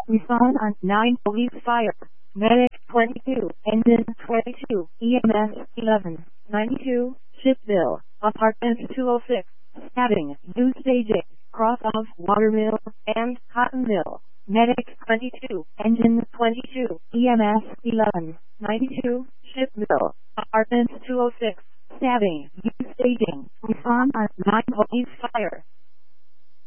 Respond on 9 police fire. Medic 22, engine 22, EMS 11, 92, Shipville, apartment 206, stabbing, new staging, cross of Watermill and Cottonville. Medic 22, engine 22, EMS 11, 92, Shipville, apartment 206, stabbing, new staging. Respond on 9 police fire.